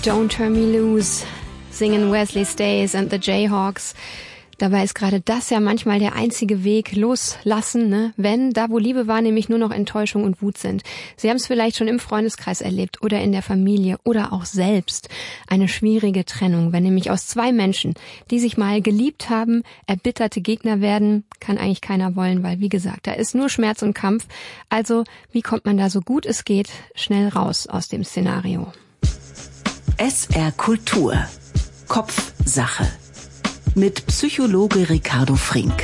Don't Turn Me Loose singen Wesley Stays and the Jayhawks. Dabei ist gerade das ja manchmal der einzige Weg, loslassen, ne? Wenn da, wo Liebe war, nämlich nur noch Enttäuschung und Wut sind. Sie haben es vielleicht schon im Freundeskreis erlebt oder in der Familie oder auch selbst. Eine schwierige Trennung, wenn nämlich aus zwei Menschen, die sich mal geliebt haben, erbitterte Gegner werden, kann eigentlich keiner wollen, weil wie gesagt, da ist nur Schmerz und Kampf. Also, wie kommt man da so gut es geht schnell raus aus dem Szenario? SR Kultur. Kopfsache. Mit Psychologe Ricardo Frink.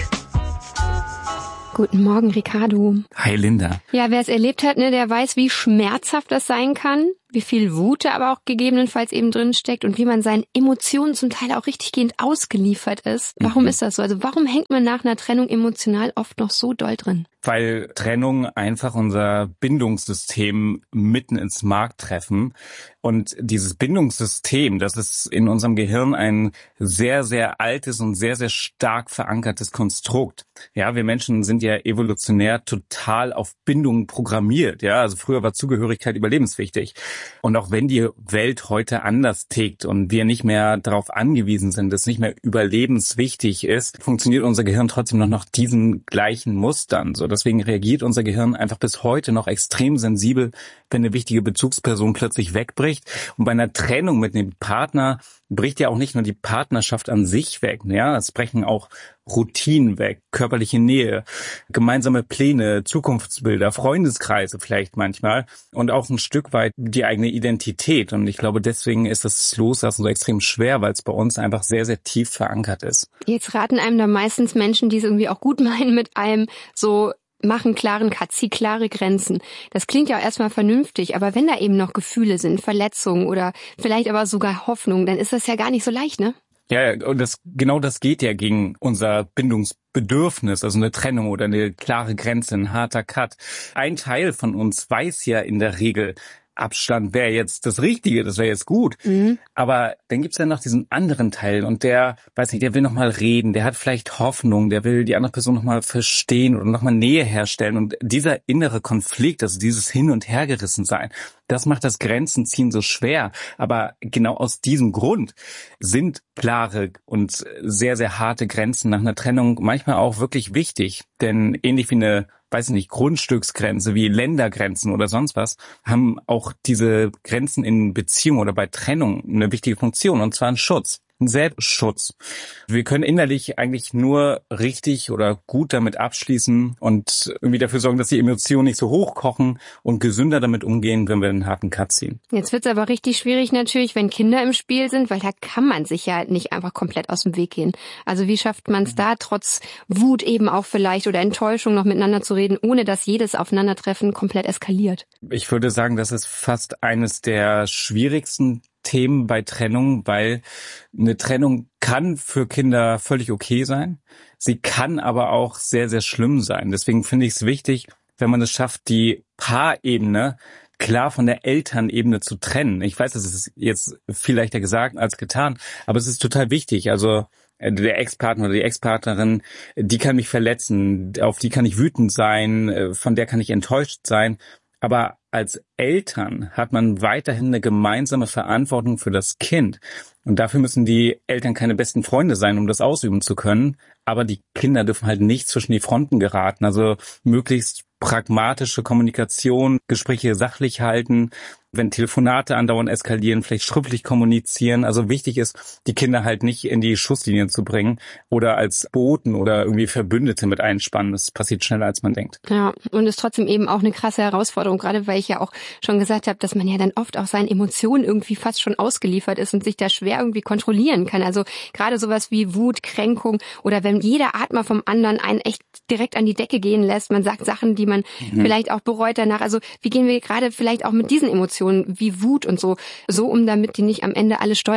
Guten Morgen, Ricardo. Hi, Linda. Ja, wer es erlebt hat, ne, der weiß, wie schmerzhaft das sein kann, wie viel Wut da aber auch gegebenenfalls eben drin steckt und wie man seinen Emotionen zum Teil auch richtiggehend ausgeliefert ist. Warum ist das so? Also warum hängt man nach einer Trennung emotional oft noch so doll drin? Weil Trennung einfach unser Bindungssystem mitten ins Mark treffen. Und dieses Bindungssystem, das ist in unserem Gehirn ein sehr, sehr altes und sehr, sehr stark verankertes Konstrukt. Ja, wir Menschen sind ja evolutionär total auf Bindung programmiert. Ja, also früher war Zugehörigkeit überlebenswichtig. Und auch wenn die Welt heute anders tickt und wir nicht mehr darauf angewiesen sind, dass nicht mehr überlebenswichtig ist, funktioniert unser Gehirn trotzdem noch nach diesen gleichen Mustern. So, deswegen reagiert unser Gehirn einfach bis heute noch extrem sensibel, wenn eine wichtige Bezugsperson plötzlich wegbricht. Und bei einer Trennung mit dem Partner bricht ja auch nicht nur die Partnerschaft an sich weg, ja, es brechen auch Routinen weg, körperliche Nähe, gemeinsame Pläne, Zukunftsbilder, Freundeskreise vielleicht manchmal und auch ein Stück weit die eigene Identität. Und ich glaube, deswegen ist das Loslassen so extrem schwer, weil es bei uns einfach sehr, sehr tief verankert ist. Jetzt raten einem da meistens Menschen, die es irgendwie auch gut meinen mit einem, so machen klaren Cut, zieh klare Grenzen. Das klingt ja auch erstmal vernünftig, aber wenn da eben noch Gefühle sind, Verletzungen oder vielleicht aber sogar Hoffnung, dann ist das ja gar nicht so leicht, ne? Ja, und genau das geht ja gegen unser Bindungsbedürfnis, also eine Trennung oder eine klare Grenze, ein harter Cut. Ein Teil von uns weiß ja in der Regel, Abstand wäre jetzt das Richtige, das wäre jetzt gut. Aber dann gibt's ja noch diesen anderen Teil und der, weiß nicht, der will nochmal reden, der hat vielleicht Hoffnung, der will die andere Person nochmal verstehen oder nochmal Nähe herstellen. Und dieser innere Konflikt, also dieses Hin- und Hergerissensein, das macht das Grenzenziehen so schwer. Aber genau aus diesem Grund sind klare und sehr, sehr harte Grenzen nach einer Trennung manchmal auch wirklich wichtig. Denn ähnlich wie eine, weiß ich nicht, Grundstücksgrenze, wie Ländergrenzen oder sonst was, haben auch diese Grenzen in Beziehung oder bei Trennung eine wichtige Funktion, und zwar ein Schutz. Ein Selbstschutz. Wir können innerlich eigentlich nur richtig oder gut damit abschließen und irgendwie dafür sorgen, dass die Emotionen nicht so hochkochen und gesünder damit umgehen, wenn wir einen harten Cut ziehen. Jetzt wird's aber richtig schwierig natürlich, wenn Kinder im Spiel sind, weil da kann man sich ja nicht einfach komplett aus dem Weg gehen. Also wie schafft man es da, trotz Wut eben auch vielleicht oder Enttäuschung noch miteinander zu reden, ohne dass jedes Aufeinandertreffen komplett eskaliert? Ich würde sagen, das ist fast eines der schwierigsten Themen bei Trennung, weil eine Trennung kann für Kinder völlig okay sein. Sie kann aber auch sehr, sehr schlimm sein. Deswegen finde ich es wichtig, wenn man es schafft, die Paarebene klar von der Elternebene zu trennen. Ich weiß, das ist jetzt viel leichter gesagt als getan, aber es ist total wichtig. Also der Ex-Partner oder die Ex-Partnerin, die kann mich verletzen, auf die kann ich wütend sein, von der kann ich enttäuscht sein. Aber als Eltern hat man weiterhin eine gemeinsame Verantwortung für das Kind. Und dafür müssen die Eltern keine besten Freunde sein, um das ausüben zu können. Aber die Kinder dürfen halt nicht zwischen die Fronten geraten. Also möglichst pragmatische Kommunikation, Gespräche sachlich halten, wenn Telefonate andauernd eskalieren, vielleicht schriftlich kommunizieren. Also wichtig ist, die Kinder halt nicht in die Schusslinien zu bringen oder als Boten oder irgendwie Verbündete mit einspannen. Das passiert schneller, als man denkt. Ja, und ist trotzdem eben auch eine krasse Herausforderung, gerade weil ich ja auch schon gesagt habe, dass man ja dann oft auch seinen Emotionen irgendwie fast schon ausgeliefert ist und sich da schwer irgendwie kontrollieren kann. Also gerade sowas wie Wut, Kränkung oder wenn jeder Atmer vom anderen einen echt direkt an die Decke gehen lässt. Man sagt Sachen, die man vielleicht auch bereut danach. Also wie gehen wir gerade vielleicht auch mit diesen Emotionen wie Wut und so um, damit die nicht am Ende alle steuern?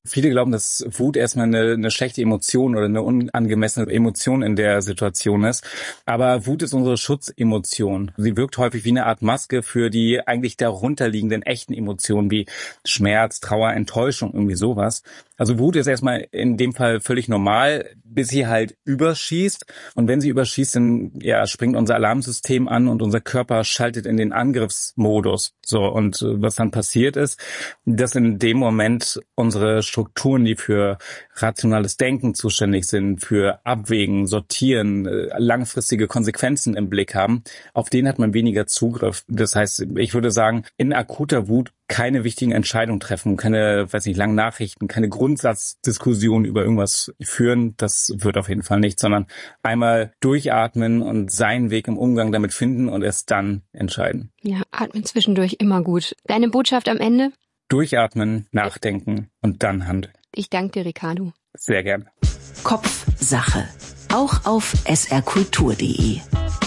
Viele glauben, dass Wut erstmal eine schlechte Emotion oder eine unangemessene Emotion in der Situation ist. Aber Wut ist unsere Schutzemotion. Sie wirkt häufig wie eine Art Maske für die eigentlich darunterliegenden echten Emotionen wie Schmerz, Trauer, Enttäuschung, irgendwie sowas. Also Wut ist erstmal in dem Fall völlig normal, bis sie halt überschießt. Und wenn sie überschießt, dann springt unser Alarmsystem an und unser Körper schaltet in den Angriffsmodus. So, und was dann passiert ist, dass in dem Moment unsere Strukturen, die für rationales Denken zuständig sind, für Abwägen, Sortieren, langfristige Konsequenzen im Blick haben, auf denen hat man weniger Zugriff. Das heißt, ich würde sagen, in akuter Wut keine wichtigen Entscheidungen treffen, keine, langen Nachrichten, keine Grundsatzdiskussion über irgendwas führen, das wird auf jeden Fall nicht, sondern einmal durchatmen und seinen Weg im Umgang damit finden und erst dann entscheiden. Ja, atmen zwischendurch immer gut. Deine Botschaft am Ende? Durchatmen, nachdenken und dann handeln. Ich danke dir, Ricardo. Sehr gerne. Kopfsache. Auch auf srkultur.de.